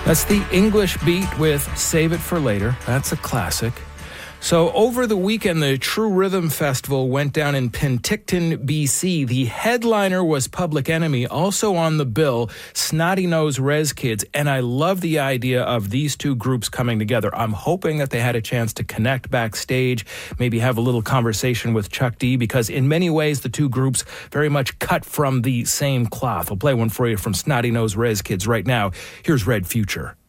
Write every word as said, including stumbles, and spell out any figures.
That's the English Beat with Save It for Later. That's a classic. So over the weekend, the True Rhythm Festival went down in Penticton, B C. The headliner was Public Enemy, also on the bill, Snotty Nose Rez Kids, and I love the idea of these two groups coming together. I'm hoping that they had a chance to connect backstage, maybe have a little conversation with Chuck D, because in many ways the two groups very much cut from the same cloth. I'll play one for you from Snotty Nose Rez Kids right now. Here's Red Future.